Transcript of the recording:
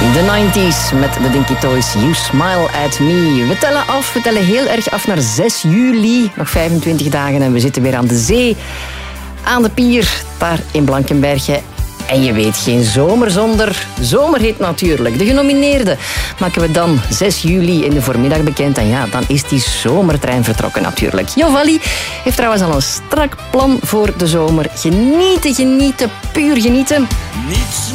De 90s met de Dinky Toys, You Smile at Me. We tellen heel erg af naar 6 juli. Nog 25 dagen en we zitten weer aan de zee. Aan de pier, daar in Blankenberge. En je weet, geen zomer zonder zomerhit natuurlijk. De genomineerden maken we dan 6 juli in de voormiddag bekend. En ja, dan is die zomertrein vertrokken natuurlijk. Jovalli heeft trouwens al een strak plan voor de zomer. Genieten, puur genieten. Niets